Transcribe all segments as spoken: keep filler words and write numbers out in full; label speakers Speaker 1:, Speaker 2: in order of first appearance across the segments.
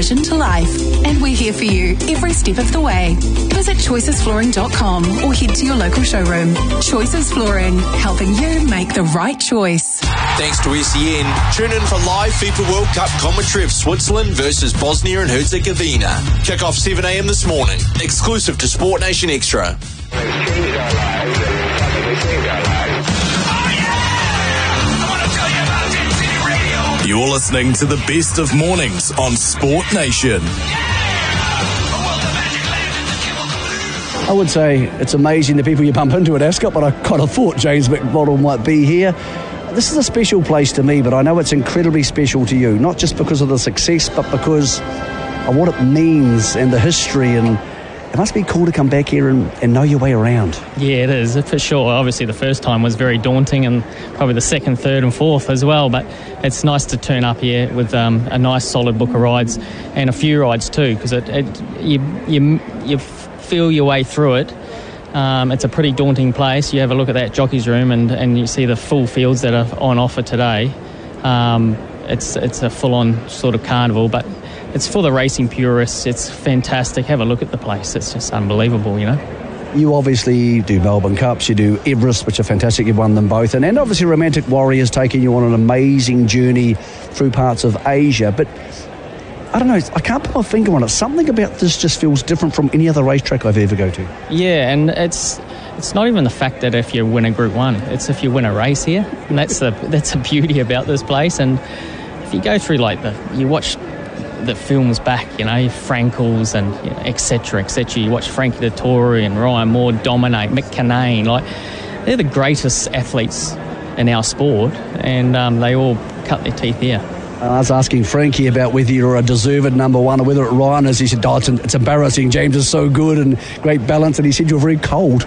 Speaker 1: vision to life. And we're here for you every step of the way. Visit choices flooring dot com or head to your local showroom. Choices Flooring, helping you make the right choice.
Speaker 2: Thanks to S E N. Tune in for live FIFA World Cup commentary of Switzerland versus Bosnia and Herzegovina. Kick off seven a.m. this morning. Exclusive to Sport Nation Extra.
Speaker 3: You're listening to the best of mornings on Sport Nation.
Speaker 4: I would say it's amazing the people you bump into at Ascot, but I kind of thought James McModel might be here. This is a special place to me, but I know it's incredibly special to you, not just because of the success, but because of what it means and the history, and it must be cool to come back here and, and know your way around.
Speaker 5: Yeah, it is, for sure. Obviously, the first time was very daunting, and probably the second, third and fourth as well, but it's nice to turn up here with um, a nice solid book of rides, and a few rides too, because it, it you, you, you feel your way through it. Um, it's a pretty daunting place. You have a look at that jockey's room and, and you see the full fields that are on offer today. Um, it's it's a full-on sort of carnival, but it's for the racing purists. It's fantastic. Have a look at the place. It's just unbelievable, you know.
Speaker 4: You obviously do Melbourne Cups, you do Everest, which are fantastic. You've won them both. And, and obviously Romantic Warrior's taken you on an amazing journey through parts of Asia. But I don't know, I can't put my finger on it. Something about this just feels different from any other racetrack I've ever go to.
Speaker 5: Yeah, and it's it's not even the fact that if you win a Group One, it's if you win a race here, and that's the that's the beauty about this place. And if you go through like the, you watch the films back, you know, Frankel's and you know, et cetera, et cetera. You watch Frankie Dettori and Ryan Moore dominate, Mick Canane, like they're the greatest athletes in our sport, and um, they all cut their teeth here.
Speaker 4: I was asking Frankie about whether you're a deserved number one or whether it Ryan is. He said, oh, it's, it's embarrassing. James is so good and great balance. And he said, you're very cold.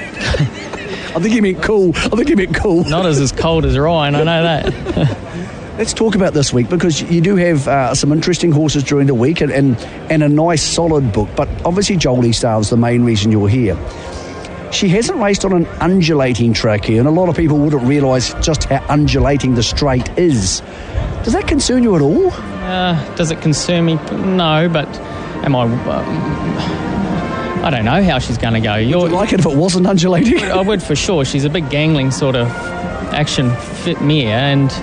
Speaker 4: I think he meant cool. I think he meant cool.
Speaker 5: Not as, as cold as Ryan, I know that.
Speaker 4: Let's talk about this week, because you do have uh, some interesting horses during the week and, and, and a nice solid book. But obviously Jolie Star is the main reason you're here. She hasn't raced on an undulating track here, and a lot of people wouldn't realise just how undulating the straight is. Does that concern you at all?
Speaker 5: Uh, does it concern me? No, but am I... Um, I don't know how she's going to go.
Speaker 4: You'd you like it if it wasn't undulating?
Speaker 5: I would for sure. She's a big gangling sort of action fit mare, and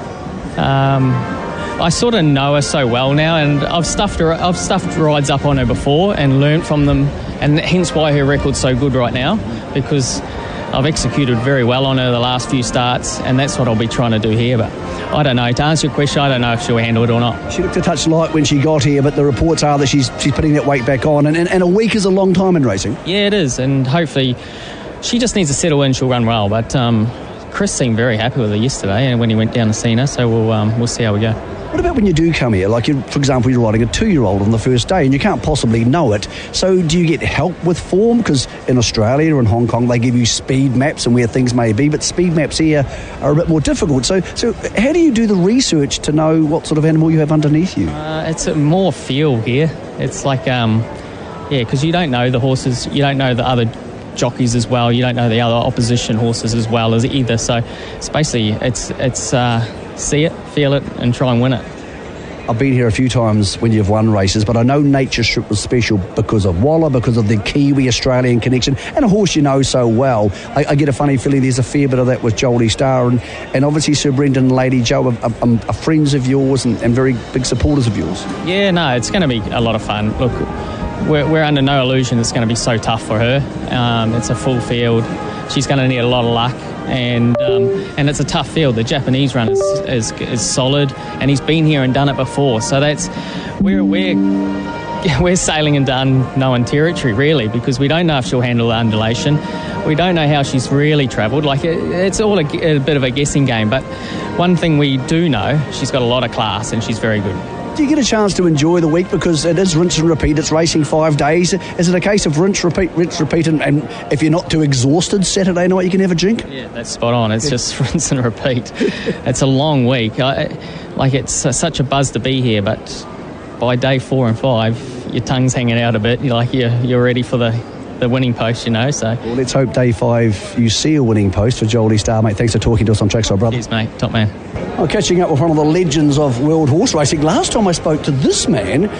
Speaker 5: um, I sort of know her so well now, and I've stuffed her. I've stuffed rides up on her before and learnt from them, and hence why her record's so good right now, because I've executed very well on her the last few starts, and that's what I'll be trying to do here. But I don't know. To answer your question, I don't know if she'll handle it or not.
Speaker 4: She looked a touch light when she got here, but the reports are that she's she's putting that weight back on, and, and, and a week is a long time in racing.
Speaker 5: Yeah, it is, and hopefully she just needs to settle in. She'll run well, but um, Chris seemed very happy with her yesterday, and when he went down to see her, so we'll um, we'll see how we go.
Speaker 4: What about when you do come here? Like, you, for example, you're riding a two-year-old on the first day and you can't possibly know it. So do you get help with form? Because in Australia or in Hong Kong, they give you speed maps and where things may be, but speed maps here are a bit more difficult. So so how do you do the research to know what sort of animal you have underneath you?
Speaker 5: Uh, it's a more feel here. It's like, um, yeah, because you don't know the horses, you don't know the other jockeys as well, you don't know the other opposition horses as well as either. So it's basically, it's, it's uh, see it, feel it, and try and win it.
Speaker 4: I've been here a few times when you've won races, but I know Nature Strip was special because of Waller, because of the Kiwi-Australian connection, and a horse you know so well. I, I get a funny feeling there's a fair bit of that with Jolie Star, and, and obviously Sir Brendan and Lady Joe are, are, are friends of yours and, and very big supporters of yours.
Speaker 5: Yeah, no, it's going to be a lot of fun. Look, we're, we're under no illusion it's going to be so tough for her. Um, it's a full field. She's going to need a lot of luck, and um, and it's a tough field. The Japanese run is, is is solid, and he's been here and done it before. So that's we're we're we're sailing into unknown territory really, because we don't know if she'll handle the undulation. We don't know how she's really travelled. Like it, it's all a, a bit of a guessing game. But one thing we do know, she's got a lot of class, and she's very good.
Speaker 4: Do you get a chance to enjoy the week, because it is rinse and repeat? It's racing five days. Is it a case of rinse, repeat, rinse, repeat, and, and if you're not too exhausted Saturday night, you can have a drink?
Speaker 5: Yeah, that's spot on. It's just rinse and repeat. It's a long week. I, like it's uh, such a buzz to be here, but by day four and five, your tongue's hanging out a bit. You're like you're you're ready for the, the winning post, you know. So
Speaker 4: well, let's hope day five you see a winning post for Jolie Star, mate. Thanks for talking to us on Trackside, brother.
Speaker 5: Cheers, mate. Top man.
Speaker 4: I'm catching up with one of the legends of world horse racing. Last time I spoke to this man,